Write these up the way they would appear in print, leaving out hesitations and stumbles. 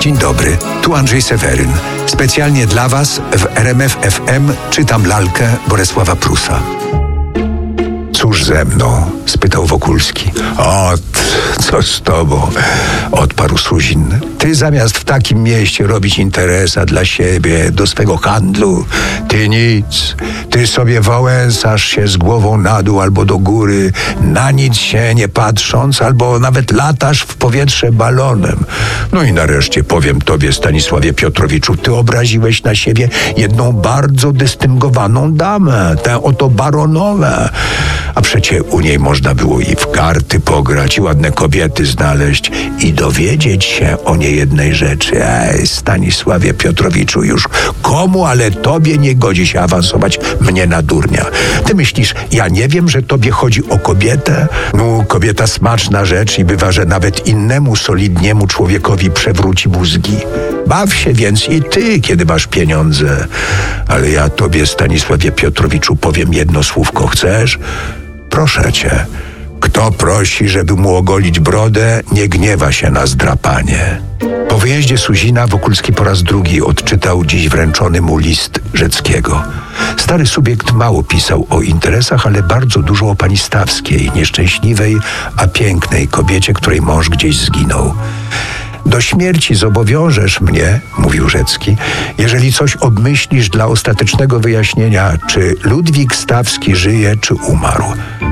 Dzień dobry, tu Andrzej Seweryn. Specjalnie dla Was w RMF FM czytam lalkę Bolesława Prusa. Cóż ze mną? Spytał Wokulski. Co z tobą? Odparł Suzin. Ty zamiast w takim mieście robić interesa dla siebie, do swego handlu, ty nic. Ty sobie wałęsasz się z głową na dół albo do góry, na nic się nie patrząc, albo nawet latasz w powietrze balonem. No i nareszcie powiem tobie, Stanisławie Piotrowiczu, ty obraziłeś na siebie jedną bardzo dystyngowaną damę, tę oto baronowę. A przecie u niej można było i w karty pograć, i ładne kobiety znaleźć, i dowiedzieć się o niejednej rzeczy. Stanisławie Piotrowiczu, już komu, ale tobie nie godzi się awansować mnie na durnia. Ty myślisz, ja nie wiem, że tobie chodzi o kobietę? No, kobieta smaczna rzecz i bywa, że nawet innemu solidniemu człowiekowi przewróci mózgi. Baw się więc i ty, kiedy masz pieniądze. Ale ja tobie, Stanisławie Piotrowiczu, powiem jedno słówko. Chcesz? Proszę cię. Kto prosi, żeby mu ogolić brodę, nie gniewa się na zdrapanie. Po wyjeździe Suzina Wokulski po raz drugi odczytał dziś wręczony mu list Rzeckiego. Stary subiekt mało pisał o interesach, ale bardzo dużo o pani Stawskiej, nieszczęśliwej, a pięknej kobiecie, której mąż gdzieś zginął. Do śmierci zobowiążesz mnie, mówił Rzecki, jeżeli coś obmyślisz dla ostatecznego wyjaśnienia, czy Ludwik Stawski żyje, czy umarł.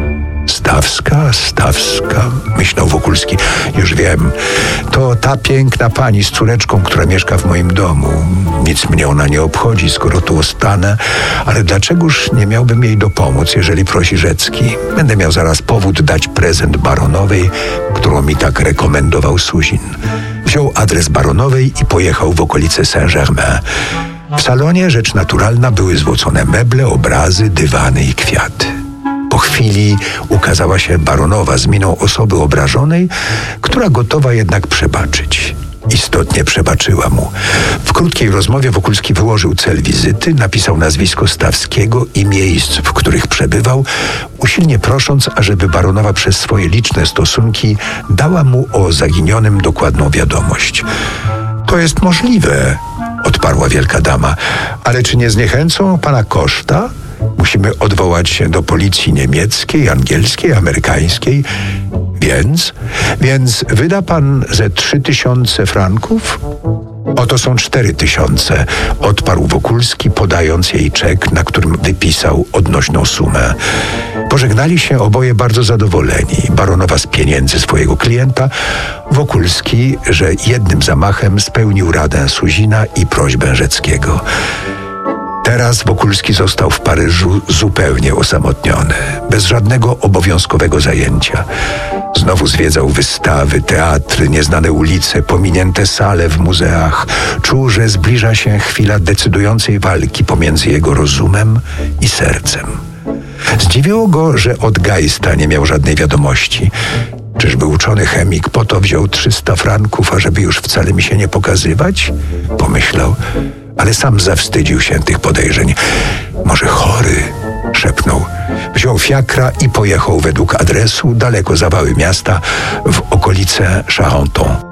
Stawska, myślał Wokulski. Już wiem, to ta piękna pani z córeczką, która mieszka w moim domu. Nic mnie ona nie obchodzi, skoro tu ostanę, ale dlaczegoż nie miałbym jej dopomóc, jeżeli prosi Rzecki? Będę miał zaraz powód dać prezent baronowej, którą mi tak rekomendował Suzin. Wziął adres baronowej i pojechał w okolice Saint-Germain. W salonie, rzecz naturalna, były złocone meble, obrazy, dywany i kwiaty. Po chwili ukazała się baronowa z miną osoby obrażonej, która gotowa jednak przebaczyć. Istotnie przebaczyła mu. W krótkiej rozmowie Wokulski wyłożył cel wizyty, napisał nazwisko Stawskiego i miejsc, w których przebywał, usilnie prosząc, ażeby baronowa przez swoje liczne stosunki dała mu o zaginionym dokładną wiadomość. To jest możliwe, odparła wielka dama, ale czy nie zniechęcą pana koszta? Musimy odwołać się do policji niemieckiej, angielskiej, amerykańskiej. Więc wyda pan ze 3000 franków? Oto są 4000, odparł Wokulski, podając jej czek, na którym wypisał odnośną sumę. Pożegnali się oboje bardzo zadowoleni. Baronowa z pieniędzy swojego klienta, Wokulski, że jednym zamachem spełnił radę Suzina i prośbę Rzeckiego. Teraz Wokulski został w Paryżu zupełnie osamotniony, bez żadnego obowiązkowego zajęcia. Znowu zwiedzał wystawy, teatry, nieznane ulice, pominięte sale w muzeach. Czuł, że zbliża się chwila decydującej walki pomiędzy jego rozumem i sercem. Zdziwiło go, że od Geista nie miał żadnej wiadomości. Czyżby uczony chemik po to wziął 300 franków, ażeby już wcale mi się nie pokazywać? Pomyślał, ale sam zawstydził się tych podejrzeń. Może chory? Szepnął. Wziął fiakra i pojechał według adresu daleko za wały miasta w okolice Charenton.